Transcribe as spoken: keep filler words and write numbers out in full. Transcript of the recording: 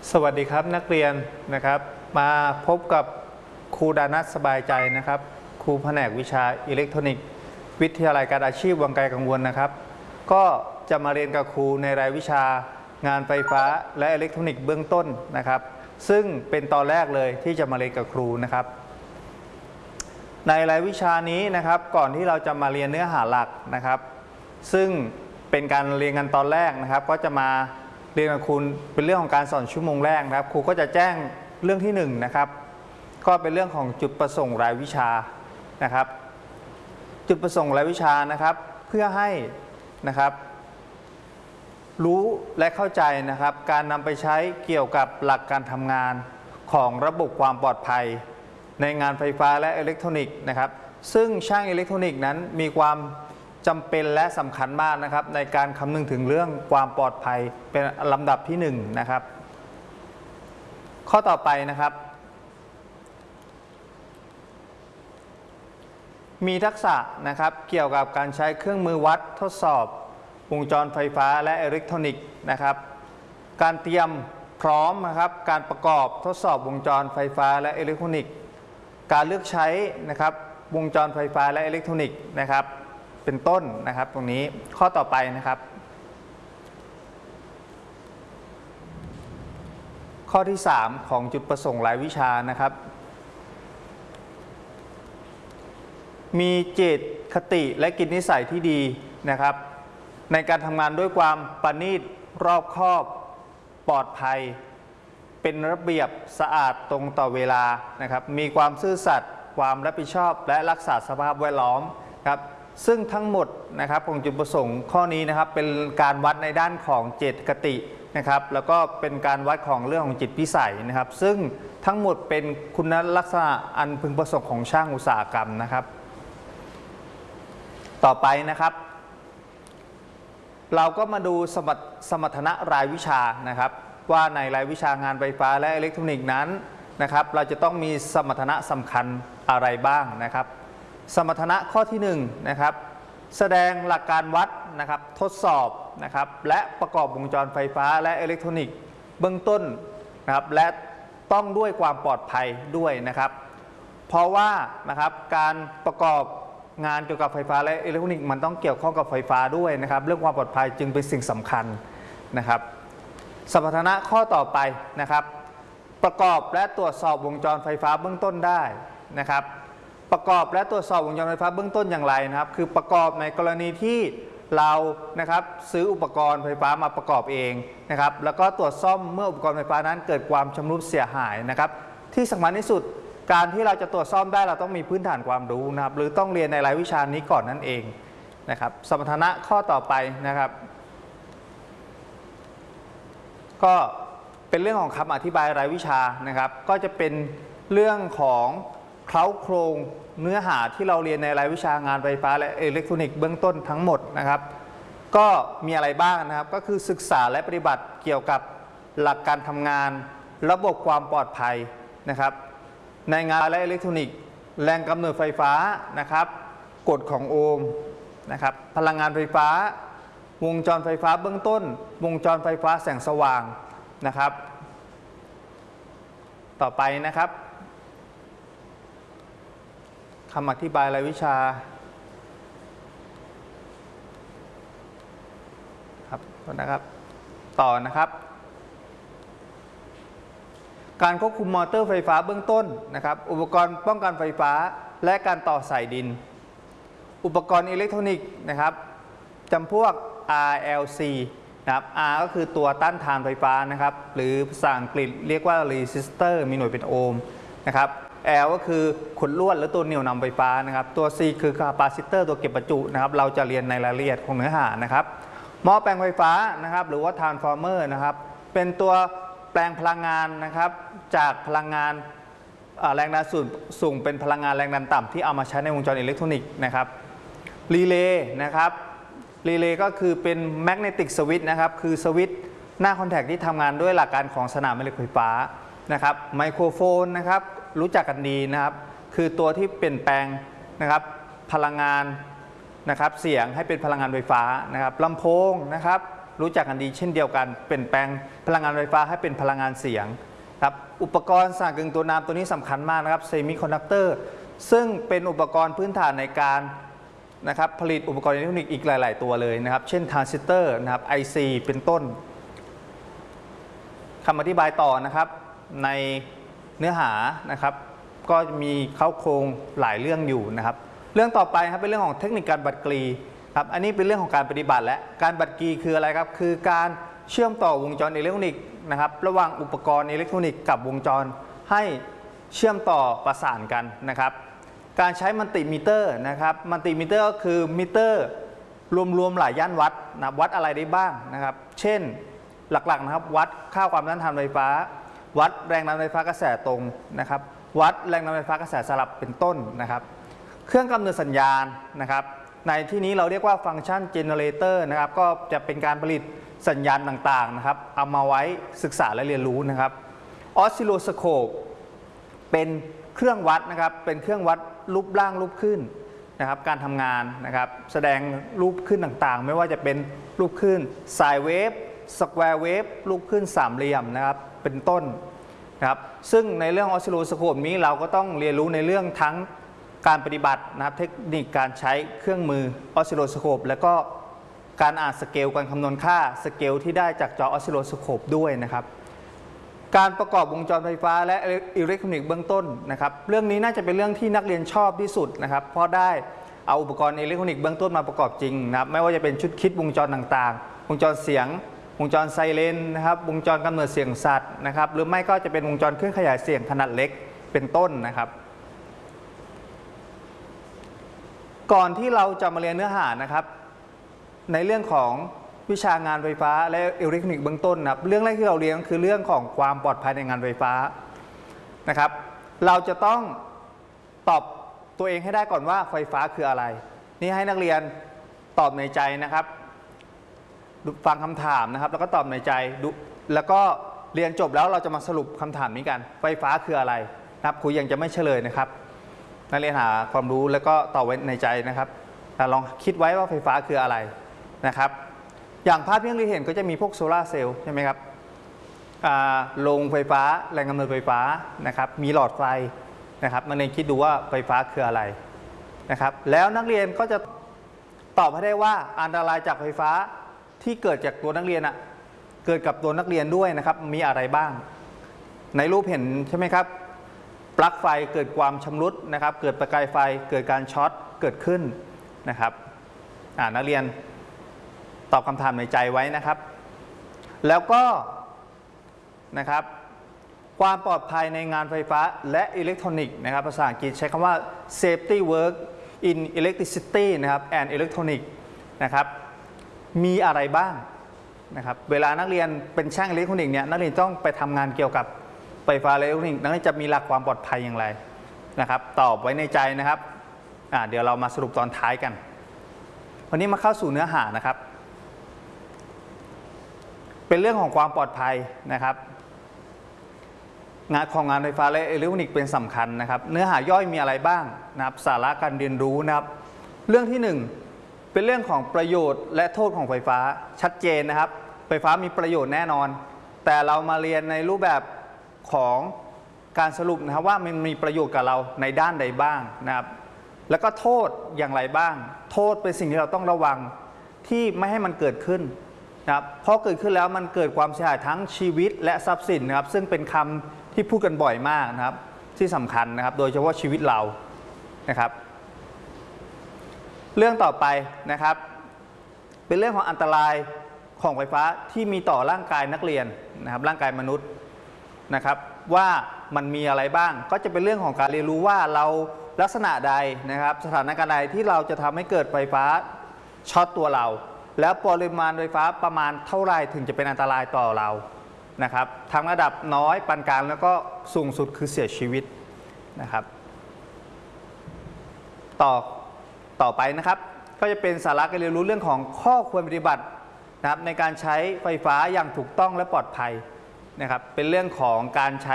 สวัสดีครับนักเรียนนะครับมาพบกับครูดานัทสบายใจนะครับครูแผนกวิชาอิเล็กทรอนิกส์วิทยาลัยการอาชีพวังไกลกังวลนะครับก็จะมาเรียนกับครูในรายวิชางานไฟฟ้าและอิเล็กทรอนิกส์เบื้องต้นนะครับซึ่งเป็นตอนแรกเลยที่จะมาเรียนกับครูนะครับในรายวิชานี้นะครับก่อนที่เราจะมาเรียนเนื้อหาหลักนะครับซึ่งเป็นการเรียนกันตอนแรกนะครับก็จะมาเรียนกับครูเป็นเรื่องของการสอนชั่วโมงแรกนะครับครูก็จะแจ้งเรื่องที่หนึ่งนะครับก็เป็นเรื่องของจุดประสงค์รายวิชานะครับจุดประสงค์รายวิชานะครับเพื่อให้นะครับรู้และเข้าใจนะครับการนำไปใช้เกี่ยวกับหลักการทำงานของระบบความปลอดภัยในงานไฟฟ้าและอิเล็กทรอนิกส์นะครับซึ่งช่างอิเล็กทรอนิกส์นั้นมีความจำเป็นและสำคัญมากนะครับในการคำนึงถึงเรื่องความปลอดภัยเป็นลำดับที่หนึ่งนะครับข้อต่อไปนะครับมีทักษะนะครับเกี่ยวกับการใช้เครื่องมือวัดทดสอบวงจรไฟฟ้าและอิเล็กทรอนิกส์นะครับการเตรียมพร้อมนะครับการประกอบทดสอบวงจรไฟฟ้าและอิเล็กทรอนิกส์การเลือกใช้นะครับวงจรไฟฟ้าและอิเล็กทรอนิกส์นะครับเป็นต้นนะครับตรงนี้ข้อต่อไปนะครับข้อที่สามของจุดประสงค์รายวิชานะครับมีเจตคติและกิจนิสัยที่ดีนะครับในการทำงานด้วยความประณีตรอบคอบปลอดภัยเป็นระเบียบสะอาดตรงต่อเวลานะครับมีความซื่อสัตย์ความรับผิดชอบและรักษาสภาพแวดล้อมครับซึ่งทั้งหมดนะครับของจุดประสงค์ข้อนี้นะครับเป็นการวัดในด้านของเจตคตินะครับแล้วก็เป็นการวัดของเรื่องของจิตพิสัยนะครับซึ่งทั้งหมดเป็นคุณลักษณะอันพึงประสงค์ของช่างอุตสาหกรรมนะครับต่อไปนะครับเราก็มาดูสมรรถสมรรถนะรายวิชานะครับว่าในรายวิชางานไฟฟ้าและอิเล็กทรอนิกส์นั้นนะครับเราจะต้องมีสมรรถนะสำคัญอะไรบ้างนะครับสมรรถนะข้อที่หนึ่งนะครับแสดงหลักการวัดนะครับทดสอบนะครับและประกอบวงจรไฟฟ้าและอิเล็กทรอนิกส์เบื้องต้นนะครับและต้องด้วยความปลอดภัยด้วยนะครับเพราะว่านะครับการประกอบงานเกี่ยวกับไฟฟ้าและอิเล็กทรอนิกส์มันต้องเกี่ยวข้องกับไฟฟ้าด้วยนะครับเรื่องความปลอดภัยจึงเป็นสิ่งสำคัญนะครับสมรรถนะข้อต่อไปนะครับประกอบและตรวจสอบวงจรไฟฟ้าเบื้องต้นได้นะครับประกอบและตรวจสอบวงจรไฟฟ้าเบื้องต้นอย่างไรนะครับคือประกอบในกรณีที่เรานะครับซื้ออุปกรณ์ไฟฟ้ามาประกอบเองนะครับแล้วก็ตรวจซ่อมเมื่ออุปกรณ์ไฟฟ้านั้นเกิดความชำรุดเสียหายนะครับที่สำคัญที่สุดการที่เราจะตรวจซ่อมได้เราต้องมีพื้นฐานความรู้นะครับหรือต้องเรียนในรายวิชานี้ก่อนนั่นเองนะครับสมรรถนะข้อต่อไปนะครับก็เป็นเรื่องของคำอธิบายรายวิชานะครับก็จะเป็นเรื่องของเคล้าโครงเนื้อหาที่เราเรียนในรายวิชางานไฟฟ้าและอิเล็กทรอนิกส์เบื้องต้นทั้งหมดนะครับก็มีอะไรบ้างนะครับก็คือศึกษาและปฏิบัติเกี่ยวกับหลักการทำงานระบบความปลอดภัยนะครับในงานและอิเล็กทรอนิกส์แรงกำเนิดไฟฟ้านะครับกฎของโอห์มนะครับพลังงานไฟฟ้าวงจรไฟฟ้าเบื้องต้นวงจรไฟฟ้าแสงสว่างนะครับต่อไปนะครับคำอธิบายรายวิชาครับนะครับต่อนะครับการควบคุมมอเตอร์ไฟฟ้าเบื้องต้นนะครับอุปกรณ์ป้องกันไฟฟ้าและการต่อสายดินอุปกรณ์อิเล็กทรอนิกส์นะครับจำพวก อาร์ แอล ซี นะครับ R ก็คือตัวต้านทานไฟฟ้านะครับหรือภาษาอังกฤษเรียกว่า resistor มีหน่วยเป็นโอห์มนะครับ L ก็คือขดลวดหรือตัวเหนี่ยวนำไฟฟ้านะครับตัว C คือ capacitor ตัวเก็บประจุนะครับเราจะเรียนในรายละเอียดของเนื้อหานะครับหม้อแปลงไฟฟ้านะครับหรือว่า transformer นะครับเป็นตัวแปลงพลังงานนะครับจากพลังงานแรงดันสูงเป็นพลังงานแรงดันต่ำที่เอามาใช้ในวงจรอิเล็กทรอนิกส์นะครับรีเลย์นะครับรีเลย์ก็คือเป็นแมกเนติกสวิตช์นะครับคือสวิตช์หน้าคอนแทคที่ทำงานด้วยหลักการของสนามแม่เหล็กไฟฟ้านะครับไมโครโฟนนะครับรู้จักกันดีนะครับคือตัวที่เปลี่ยนแปลงนะครับพลังงานนะครับเสียงให้เป็นพลังงานไฟฟ้านะครับลำโพงนะครับรู้จักกันดีเช่นเดียวกันเปลี่ยนแปลงพลังงานไฟฟ้าให้เป็นพลังงานเสียงครับอุปกรณ์สารกึ่งตัวน้ำตัวนี้สำคัญมากนะครับเซมิคอนดักเตอร์ซึ่งเป็นอุปกรณ์พื้นฐานในการนะครับผลิตอุปกรณ์อิเล็กทรอนิกส์อีกหลายๆตัวเลยนะครับเช่นทรานซิสเตอร์นะครับ ไอ ซี เป็นต้นคำอธิบายต่อนะครับในเนื้อหานะครับก็มีเข้าโครงหลายเรื่องอยู่นะครับเรื่องต่อไปครับเป็นเรื่องของเทคนิคการบัดกรีครับอันนี้เป็นเรื่องของการปฏิบัติและการบัดกรีคืออะไรครับคือการเชื่อมต่อวงจรอิเล็กทรอนิกส์นะครับระหว่างอุปกรณ์อิเล็กทรอนิกส์กับวงจรให้เชื่อมต่อประสานกันนะครับการใช้มัลติมิเตอร์นะครับมัลติมิเตอร์ก็คือมิเตอร์รวมๆหลายย่านวัดนะวัดอะไรได้บ้างนะครับเช่นหลักๆนะครับวัดค่าความต้านทานไฟฟ้าวัดแรงดันไฟฟ้ากระแสตรงนะครับวัดแรงดันไฟฟ้ากระแสสลับเป็นต้นนะครับเครื่องกำเนิดสัญญาณนะครับในที่นี้เราเรียกว่าฟังก์ชันเจเนเรเตอร์นะครับก็จะเป็นการผลิตสัญญาณต่างๆนะครับเอามาไว้ศึกษาและเรียนรู้นะครับออสซิลโลสโคปเป็นเครื่องวัดนะครับเป็นเครื่องวัดรูปร่างรูปขึ้นนะครับการทำงานนะครับแสดงรูปขึ้นต่างๆไม่ว่าจะเป็นรูปขึ้นไซน์เวฟสแควร์เวฟรูปขึ้นสามเหลี่ยมนะครับเป็นต้นนะครับซึ่งในเรื่องออสซิลโลสโคปนี้เราก็ต้องเรียนรู้ในเรื่องทั้งการปฏิบัตินะครับเทคนิคการใช้เครื่องมือออสซิลโลสโคปแล้วก็การอ่านสเกลการคำนวณค่าสเกลที่ได้จากจอออสซิลโลสโคปด้วยนะครับการประกอบวงจรไฟฟ้าและอิเล็กทรอนิกส์เบื้องต้นนะครับเรื่องนี้น่าจะเป็นเรื่องที่นักเรียนชอบที่สุดนะครับเพราะได้เอาอุปกรณ์อิเล็กทรอนิกส์เบื้องต้นมาประกอบจริงนะครับไม่ว่าจะเป็นชุดคิดวงจรต่างๆวงจรเสียงวงจรไซเรนนะครับวงจรกำเนิดเสียงสัตว์นะครับหรือไม่ก็จะเป็นวงจรเครื่องขยายเสียงขนาดเล็กเป็นต้นนะครับก่อนที่เราจะมาเรียนเนื้อหานะครับในเรื่องของวิชางานไฟฟ้าและอิเล็กทรอนิกส์เบื้องต้นนะครับเรื่องแรกที่เราเรียนก็คือเรื่องของความปลอดภัยในงานไฟฟ้านะครับเราจะต้องตอบตัวเองให้ได้ก่อนว่าไฟฟ้าคืออะไรนี่ให้นักเรียนตอบในใจนะครับฟังคำถามนะครับแล้วก็ตอบในใจดูแล้วก็เรียนจบแล้วเราจะมาสรุปคำถามนี้กันไฟฟ้าคืออะไรนะครับครูยังจะไม่เฉลยนะครับนักเรียนหาความรู้แล้วก็ตอบไว้ในใจนะครับลองคิดไว้ว่าไฟฟ้าคืออะไรนะครับอย่างภาพที่นักเรียนเห็นก็จะมีพวกโซลาร์เซลล์ใช่ไหมครับโรงไฟฟ้าแรงกำเนิดไฟฟ้านะครับมีหลอดไฟนะครับนักเรียนคิดดูว่าไฟฟ้าคืออะไรนะครับแล้วนักเรียนก็จะตอบให้ได้ว่าอันตรายจากไฟฟ้าที่เกิดจากตัวนักเรียนอ่ะเกิดกับตัวนักเรียนด้วยนะครับมีอะไรบ้างในรูปเห็นใช่ไหมครับปลั๊กไฟเกิดความชำรุดนะครับเกิดประกายไฟเกิดการช็อตเกิดขึ้นนะครับนักเรียนตอบคำถามในใจไว้นะครับแล้วก็นะครับความปลอดภัยในงานไฟฟ้าและอิเล็กทรอนิกส์นะครับภาษาอังกฤษใช้คำว่า safety work in electricity นะครับ and electronics นะครับมีอะไรบ้างนะครับเวลานักเรียนเป็นช่างอิเล็กทรอนิกส์เนี่ยนักเรียนต้องไปทำงานเกี่ยวกับไฟฟ้าและอิเล็กทรอนิกส์นักเรียนจะมีหลักความปลอดภัยอย่างไรนะครับตอบไว้ในใจนะครับเดี๋ยวเรามาสรุปตอนท้ายกันวันนี้มาเข้าสู่เนื้อหานะครับเป็นเรื่องของความปลอดภัยนะครับงานของงานไฟฟ้าและอิเล็กทรอนิกส์เป็นสำคัญนะครับเนื้อหาย่อยมีอะไรบ้างนะครับสาระการเรียนรู้นะครับเรื่องที่หนึ่งเป็นเรื่องของประโยชน์และโทษของไฟฟ้าชัดเจนนะครับไฟฟ้ามีประโยชน์แน่นอนแต่เรามาเรียนในรูปแบบของการสรุปนะครับว่ามันมีประโยชน์กับเราในด้านใดบ้างนะครับแล้วก็โทษอย่างไรบ้างโทษเป็นสิ่งที่เราต้องระวังที่ไม่ให้มันเกิดขึ้นนะครับเพราะเกิดขึ้นแล้วมันเกิดความเสียหายทั้งชีวิตและทรัพย์สินนะครับซึ่งเป็นคำที่พูดกันบ่อยมากนะครับที่สำคัญนะครับโดยเฉพาะชีวิตเรานะครับเรื่องต่อไปนะครับเป็นเรื่องของอันตรายของไฟฟ้าที่มีต่อร่างกายนักเรียนนะครับร่างกายมนุษย์นะครับว่ามันมีอะไรบ้างก็จะเป็นเรื่องของการเรียนรู้ว่าเราลักษณะใดนะครับสถานการณ์ใดที่เราจะทำให้เกิดไฟฟ้าช็อตตัวเราแล้วปริมาณไฟฟ้าประมาณเท่าไรถึงจะเป็นอันตรายต่อเรานะครับทั้งระดับน้อยปานกลางแล้วก็สูงสุดคือเสียชีวิตนะครับต่อต่อไปนะครับก็จะเป็นสาระการเรียนรู้เรื่องของข้อควรปฏิบัตินะครับในการใช้ไฟฟ้าอย่างถูกต้องและปลอดภัยนะครับเป็นเรื่องของการใช้